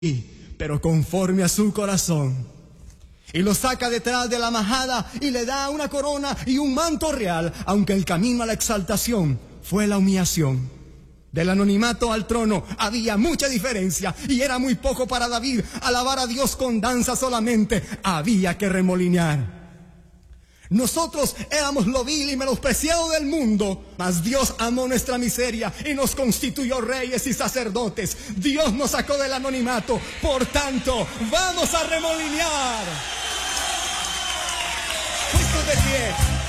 pero conforme a su corazón. Y lo saca detrás de la majada y le da una corona y un manto real, aunque el camino a la exaltación fue la humillación. Del anonimato al trono había mucha diferencia y era muy poco para David alabar a Dios con danza solamente. Había que remolinear. Nosotros éramos lo vil y menospreciado del mundo, mas Dios amó nuestra miseria y nos constituyó reyes y sacerdotes. Dios nos sacó del anonimato, por tanto, vamos a remolinear. Puestos de pie.